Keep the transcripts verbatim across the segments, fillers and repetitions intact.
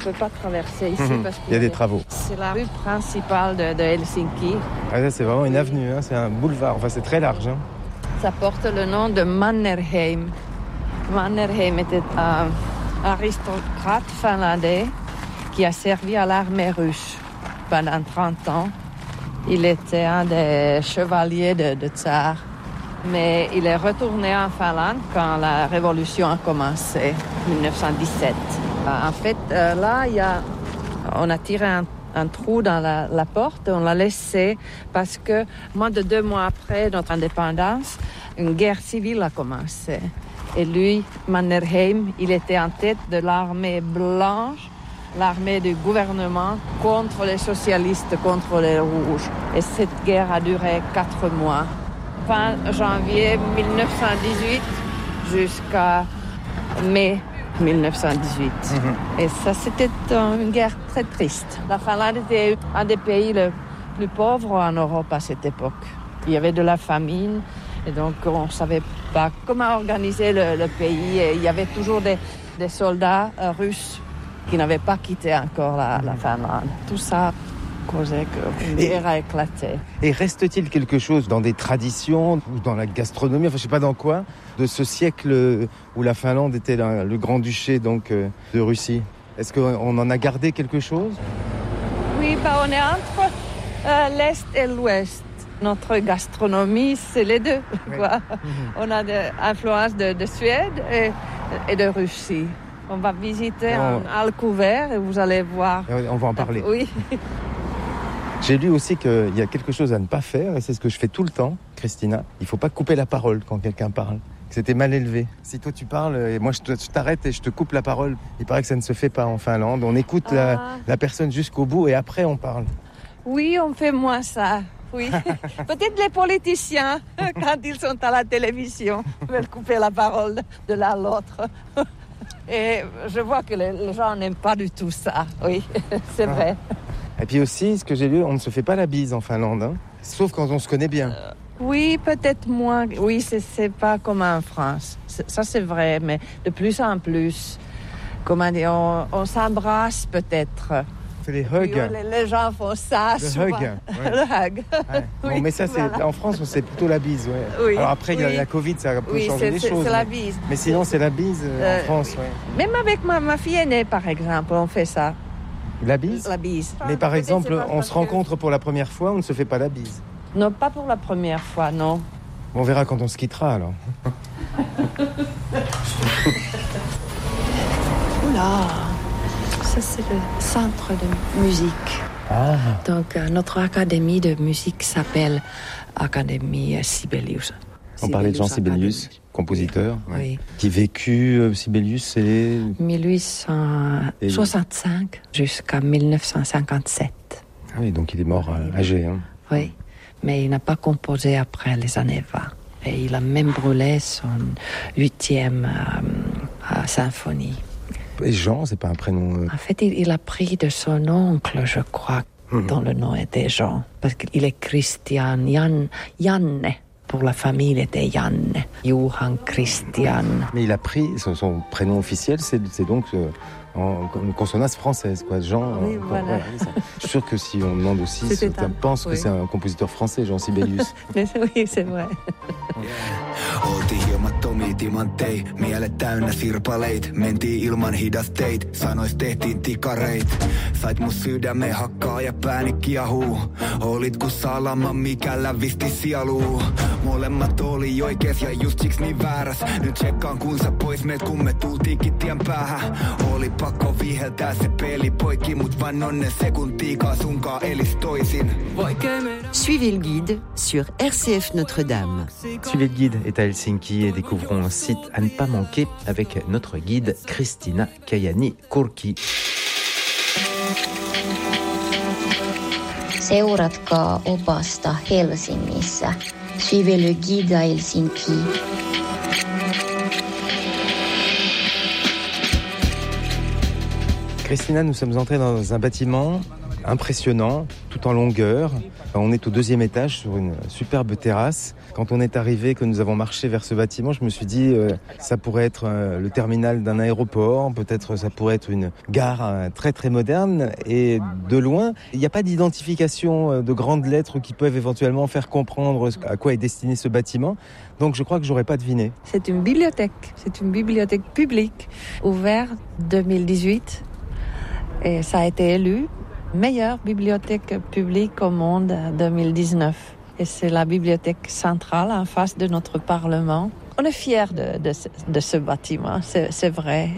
peut pas traverser ici Mmh. parce qu'il y a des travaux. C'est la rue principale de, de Helsinki. Ah, là, c'est vraiment une avenue, hein. C'est un boulevard. Enfin, c'est très large. Hein. Ça porte le nom de Mannerheim. Mannerheim était un aristocrate finlandais qui a servi à l'armée russe pendant trente ans. Il était un des chevaliers de, de tsar. Mais il est retourné en Finlande quand la révolution a commencé, dix-neuf cent dix-sept. En fait, là, il y a, on a tiré un, un trou dans la, la porte, on l'a laissé parce que moins de deux mois après notre indépendance, une guerre civile a commencé. Et lui, Mannerheim, il était en tête de l'armée blanche, l'armée du gouvernement contre les socialistes, contre les rouges. Et cette guerre a duré quatre mois. Fin janvier dix-neuf cent dix-huit jusqu'à mai dix-neuf cent dix-huit. Mmh. Et ça, c'était une guerre très triste. La Finlande était un des pays les plus pauvres en Europe à cette époque. Il y avait de la famine. Et donc, on ne savait pas comment organiser le, le pays. Et il y avait toujours des, des soldats euh, russes qui n'avaient pas quitté encore la, la Finlande. Tout ça causait qu'une guerre a éclaté. Et reste-t-il quelque chose dans des traditions ou dans la gastronomie, enfin je ne sais pas dans quoi, de ce siècle où la Finlande était la, le grand-duché donc, euh, de Russie? Est-ce qu'on en a gardé quelque chose? Oui, bah, on est entre euh, l'Est et l'Ouest. Notre gastronomie, c'est les deux. Oui. Quoi. Mm-hmm. On a des influences de, de Suède et, et de Russie. On va visiter on... un Alcouvert et vous allez voir. On va en parler. Oui. J'ai lu aussi qu'il y a quelque chose à ne pas faire, et c'est ce que je fais tout le temps, Christina. Il ne faut pas couper la parole quand quelqu'un parle. C'était mal élevé. Si toi tu parles, et moi je, te, je t'arrête et je te coupe la parole, il paraît que ça ne se fait pas en Finlande. On écoute ah. la, la personne jusqu'au bout et après on parle. Oui, on fait moins ça. Oui. Peut-être les politiciens, quand ils sont à la télévision, veulent couper la parole de l'un à l'autre. Et je vois que les, les gens n'aiment pas du tout ça. Oui, c'est vrai. Et puis aussi, ce que j'ai lu, on ne se fait pas la bise en Finlande, hein, sauf quand on se connaît bien. Euh, oui, peut-être moins. Oui, c'est, c'est pas comme en France. C'est, ça, c'est vrai, mais de plus en plus, comment dire, on, on s'embrasse peut-être. C'est les hugs. Oui, les, les gens font ça le souvent. Hug, ouais. Le hug. Ouais. Oui, bon, mais ça, c'est, voilà. En France, c'est plutôt la bise. Ouais. Oui, alors après, il oui. y a la Covid, ça peut oui, changer c'est, les c'est, choses. C'est la mais, bise. mais sinon, c'est la bise euh, en France. Ouais. Même avec ma, ma fille aînée, par exemple, on fait ça. La bise? La bise. Mais par Peut-être exemple, on se rencontre pour la première fois, on ne se fait pas la bise. Non, pas pour la première fois, non. On verra quand on se quittera, alors. Oula, ça c'est le centre de musique. Ah. Donc euh, notre académie de musique s'appelle Académie Sibelius. On parlait de Jean Sibelius, compositeur, oui. Oui. Qui vécut, euh, Sibelius, c'est... dix-huit cent soixante-cinq Et... jusqu'à dix-neuf cent cinquante-sept. Ah oui, donc il est mort euh, âgé. Hein. Oui, mais il n'a pas composé après les années vingt. Et il a même brûlé son huitième euh, symphonie. Et Jean, c'est pas un prénom... Euh... En fait, il, il a pris de son oncle, je crois, mmh. dont le nom était Jean. Parce qu'il est Christian, Jan, Janne. Pour la famille, il était Janne, Johan Christian. Mais il a pris, son, son prénom officiel, c'est, c'est donc euh, en, en consonance française, quoi. Jean. Oui, en, voilà. Ouais, je suis sûr que si on demande aussi, on un... pense oui. que c'est un compositeur français, Jean Sibelius. Oui, c'est vrai. Oltiin hiomattomia timantei, mielet täynnä sirpaleit. Mentiin ilman hidasteit, sanois tehtiin tikareit. Sait mun sydämen hakkaa ja pääni kiahuu. Olit ku salama, mikä lävisti sieluu. Molemmat oli oikees ja just siks niin vääräs. Nyt tsekkaan kun sä pois meet, kun me tultiinkin tien päähän. Oli pakko viheltää se peli poikki, mut vain nonnen sekuntiikaa sunkaan elis toisin. Suivez le guide sur R C F Notre-Dame. Suivez le guide est à Helsinki et découvrons un site à ne pas manquer avec notre guide Christina Kajani-Kurki. Seuratkaa opasta Helsingissä. Suivez le guide à Helsinki. Christina, nous sommes entrés dans un bâtiment impressionnant, tout en longueur. On est au deuxième étage sur une superbe terrasse. Quand on est arrivé, que nous avons marché vers ce bâtiment, je me suis dit euh, ça pourrait être euh, le terminal d'un aéroport, peut-être ça pourrait être une gare euh, très très moderne. Et de loin, il n'y a pas d'identification euh, de grandes lettres qui peuvent éventuellement faire comprendre à quoi est destiné ce bâtiment. Donc je crois que j'aurais pas deviné. C'est une bibliothèque, c'est une bibliothèque publique, ouverte deux mille dix-huit. Et ça a été élu meilleure bibliothèque publique au monde deux mille dix-neuf. Et c'est la bibliothèque centrale en face de notre Parlement. On est fiers de, de, de ce bâtiment, c'est, c'est vrai.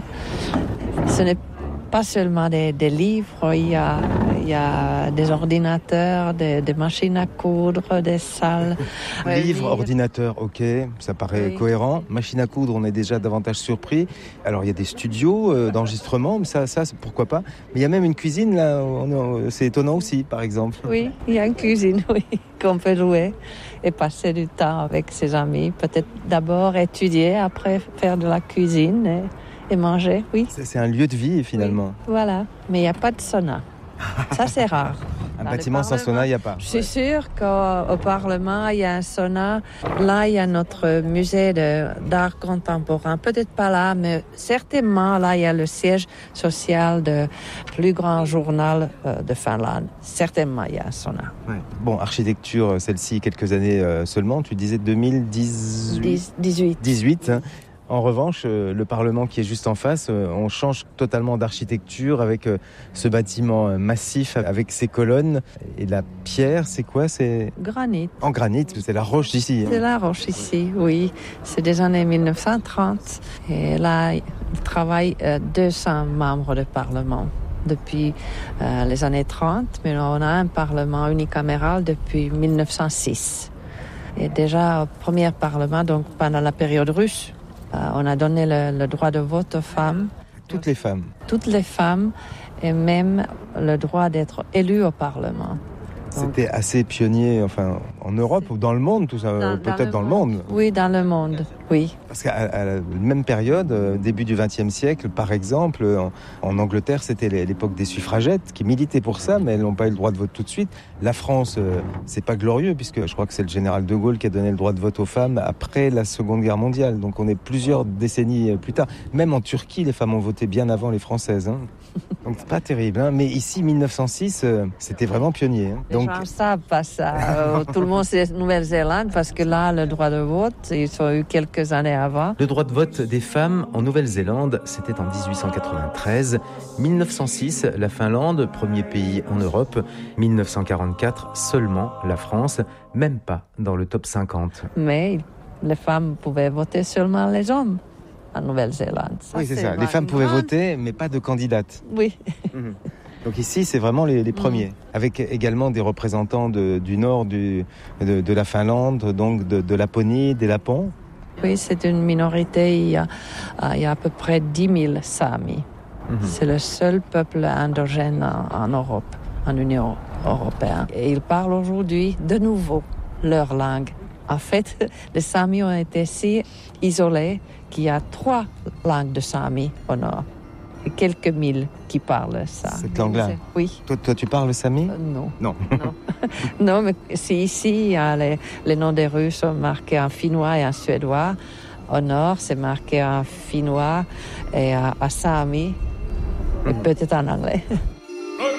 Ce n'est pas seulement des, des livres, il y a, il y a des ordinateurs, des, des machines à coudre, des salles. Livres, ordinateurs, ok, ça paraît oui. cohérent. Machine à coudre, on est déjà davantage surpris. Alors il y a des studios euh, d'enregistrement, mais ça, ça, pourquoi pas. Mais il y a même une cuisine, là, on, c'est étonnant aussi, par exemple. Oui, il y a une cuisine, oui, qu'on peut jouer et passer du temps avec ses amis. Peut-être d'abord étudier, après faire de la cuisine. Et... et manger, oui. C'est, c'est un lieu de vie, finalement. Oui, voilà, mais il n'y a pas de sauna. Ça, c'est rare. Un Dans bâtiment sans sauna, il n'y a pas. Je suis ouais. sûre qu'au au Parlement, il y a un sauna. Là, il y a notre musée de, d'art contemporain. Peut-être pas là, mais certainement, là, il y a le siège social du plus grand journal euh, de Finlande. Certainement, il y a un sauna. Ouais. Bon, architecture, celle-ci, quelques années euh, seulement. Tu disais deux mille dix-huit. dix-huit. dix-huit, hein. En revanche, le Parlement qui est juste en face, on change totalement d'architecture avec ce bâtiment massif, avec ses colonnes. Et la pierre, c'est quoi? C'est granit. En granit, c'est la roche d'ici. C'est la roche ici, oui. C'est des années dix-neuf cent trente. Et là, il travaille deux cents membres du Parlement depuis euh, les années trente. Mais on a un Parlement unicaméral depuis dix-neuf cent six. Et déjà, au premier Parlement, donc pendant la période russe, Euh, on a donné le, le droit de vote aux femmes. Toutes les femmes. Toutes les femmes et même le droit d'être élues au Parlement. Donc, c'était assez pionnier, enfin, en Europe ou dans le monde, tout ça, dans, peut-être dans le, dans le monde. Oui, dans le monde, oui. Parce qu'à à la même période, euh, début du vingtième siècle, par exemple, en, en Angleterre, c'était l'époque des suffragettes qui militaient pour ça, mais elles n'ont pas eu le droit de vote tout de suite. La France, euh, c'est pas glorieux, puisque je crois que c'est le général de Gaulle qui a donné le droit de vote aux femmes après la Seconde Guerre mondiale. Donc on est plusieurs décennies plus tard. Même en Turquie, les femmes ont voté bien avant les Françaises. Hein. Donc c'est pas terrible. Hein. Mais ici, dix-neuf cent six, euh, c'était vraiment pionnier. Hein. Les Donc... gens savent pas ça. Euh, tout le monde sait Nouvelle-Zélande, parce que là, le droit de vote, ils ont eu quelques années avant. Le droit de vote des femmes en Nouvelle-Zélande, c'était en dix-huit cent quatre-vingt-treize. dix-neuf cent six, la Finlande, premier pays en Europe. dix-neuf cent quarante-quatre, seulement la France, même pas dans le top cinquante. Mais les femmes pouvaient voter seulement les hommes en Nouvelle-Zélande. Ça, oui, c'est, c'est ça. Les femmes pouvaient grande... voter, mais pas de candidates. Oui. Mmh. Donc ici, c'est vraiment les, les premiers, mmh. avec également des représentants de, du nord du, de, de la Finlande, donc de, de Laponie, des Lapons. Oui, c'est une minorité. Il y a, il y a à peu près dix mille Samis. Mmh. C'est le seul peuple endogène en, en Europe, en Union européenne. Et ils parlent aujourd'hui de nouveau leur langue. En fait, les Samis ont été si isolés qu'il y a trois langues de Samis au nord. Et quelques mille qui parlent ça. Cette langue-là? Oui. Toi, toi tu parles le Sami? euh, Non. Non. non. non, mais c'est ici, il y a les, les noms des rues sont marqués en finnois et en suédois. Au nord, c'est marqué en finnois et en Sami, et mmh. peut-être en anglais.